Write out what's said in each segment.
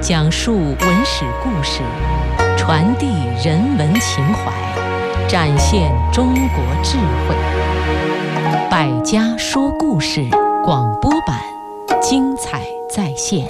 讲述文史故事，传递人文情怀，展现中国智慧。百家说故事广播版，精彩再现。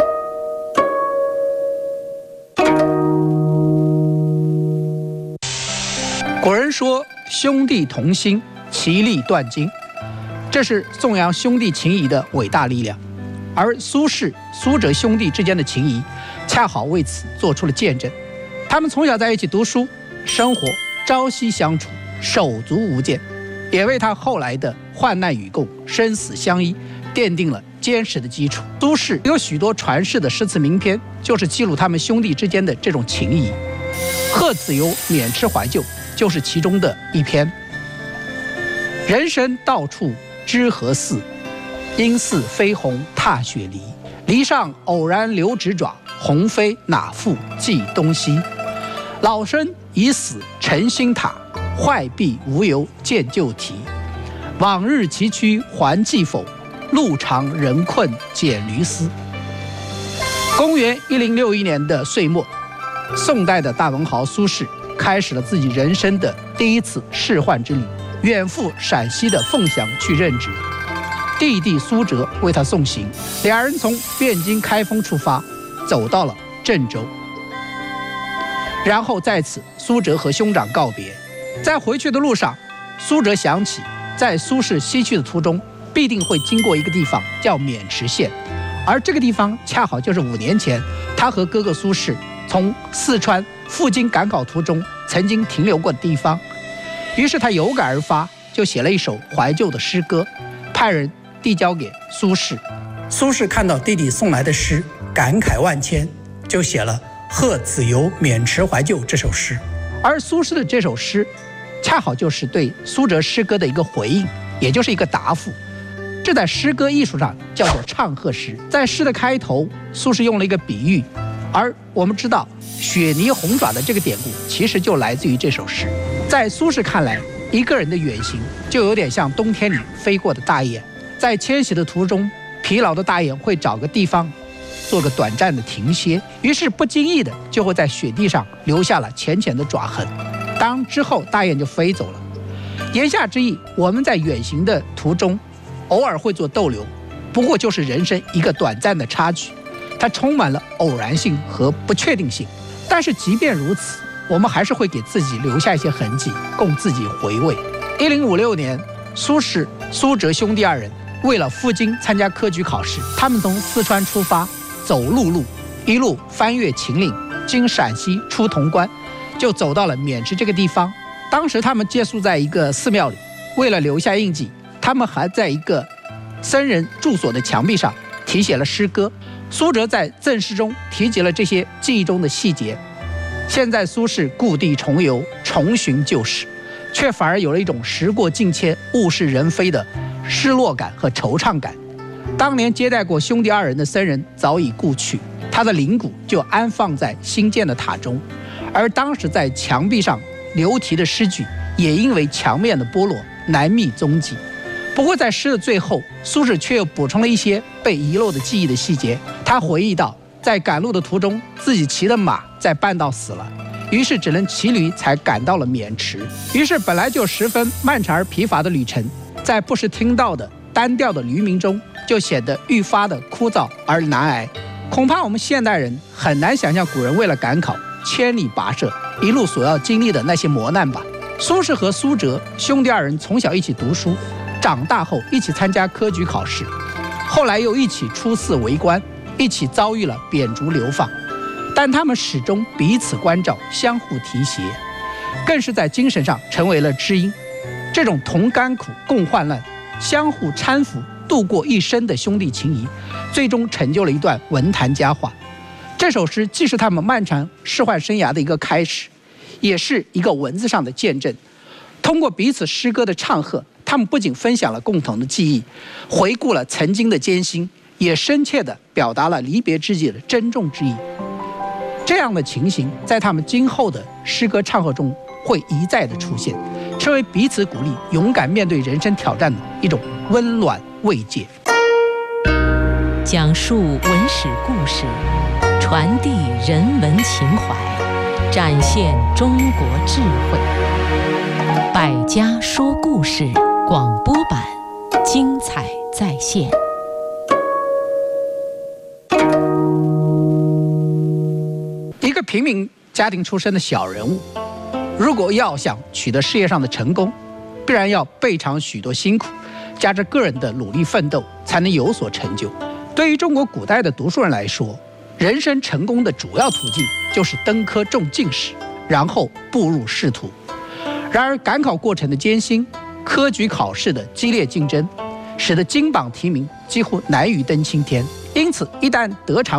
古人说兄弟同心，其利断金，这是颂扬兄弟情谊的伟大力量。而苏轼、苏辙兄弟之间的情谊，恰好为此做出了见证。他们从小在一起读书、生活，朝夕相处，手足无间，也为他后来的患难与共、生死相依奠定了坚实的基础。苏轼有许多传世的诗词名篇，就是记录他们兄弟之间的这种情谊。贺子由免吃怀旧就是其中的一篇。人生到处知何似，应似飞鸿踏雪梨。篱上偶然留指爪，鸿飞哪复计东西。老身已死成新塔，坏壁无由见旧题。往日崎岖还记否，路长人困解驴思。公元1061年的岁末，宋代的大文豪苏轼开始了自己人生的第一次仕宦之旅，远赴陕西的凤翔去任职。弟弟苏辙为他送行，两人从汴京开封出发，走到了郑州。然后在此，苏辙和兄长告别。在回去的路上，苏辙想起在苏轼西去的途中，必定会经过一个地方叫渑池县，而这个地方恰好就是5年前他和哥哥苏轼从四川赴京赶考途中曾经停留过的地方。于是他有感而发，就写了一首怀旧的诗歌，派人递交给苏轼。苏轼看到弟弟送来的诗，感慨万千，就写了《贺子由免池怀旧》这首诗。而苏轼的这首诗恰好就是对苏辙诗歌的一个回应，也就是一个答复。这在诗歌艺术上叫做唱和诗。在诗的开头，苏轼用了一个比喻，而我们知道雪泥红爪的这个典故其实就来自于这首诗。在苏轼看来，一个人的远行就有点像冬天里飞过的大雁，在迁徙的途中，疲劳的大雁会找个地方做个短暂的停歇，于是不经意的就会在雪地上留下了浅浅的爪痕。当之后大雁就飞走了。言下之意，我们在远行的途中偶尔会做逗留，不过就是人生一个短暂的插曲，它充满了偶然性和不确定性。但是即便如此，我们还是会给自己留下一些痕迹，供自己回味。1056年，苏轼、苏辙兄弟二人为了赴京参加科举考试，他们从四川出发，走陆路，一路翻越秦岭，经陕西出潼关，就走到了渑池这个地方。当时他们借宿在一个寺庙里，为了留下印记，他们还在一个僧人住所的墙壁上题写了诗歌。苏辙在赠诗中提及了这些记忆中的细节。现在苏轼故地重游，重寻旧事，却反而有了一种时过境迁、物是人非的失落感和惆怅感。当年接待过兄弟二人的僧人早已故去，他的灵骨就安放在新建的塔中，而当时在墙壁上留题的诗句也因为墙面的剥落难觅踪迹。不过在诗的最后，苏轼却又补充了一些被遗漏的记忆的细节。他回忆到，在赶路的途中，自己骑的马在半道死了，于是只能骑驴才赶到了渑池。于是本来就十分漫长而疲乏的旅程，在不时听到的单调的驴鸣中，就显得愈发的枯燥而难挨。恐怕我们现代人很难想象古人为了赶考千里跋涉，一路所要经历的那些磨难吧。苏轼和苏辙兄弟二人从小一起读书，长大后一起参加科举考试，后来又一起出仕为官，一起遭遇了贬逐流放，但他们始终彼此关照，相互提携，更是在精神上成为了知音。这种同甘苦共患难、相互搀扶度过一生的兄弟情谊，最终成就了一段文坛佳话。这首诗既是他们漫长仕宦生涯的一个开始，也是一个文字上的见证。通过彼此诗歌的唱和，他们不仅分享了共同的记忆，回顾了曾经的艰辛，也深切地表达了离别之际的珍重之意。这样的情形在他们今后的诗歌唱和中会一再的出现，成为彼此鼓励、勇敢面对人生挑战的一种温暖慰藉。 讲述文史故事，传递人文情怀，展现中国智慧。百家说故事广播版，精彩再现。 一个平民家庭出身的小人物，如果要想取得事业上的成功，必然要备尝许多辛苦，加之个人的努力奋斗，才能有所成就。对于中国古代的读书人来说，人生成功的主要途径就是登科中进士，然后步入仕途。然而赶考过程的艰辛，科举考试的激烈竞争，使得金榜题名几乎难于登青天。因此，一旦得偿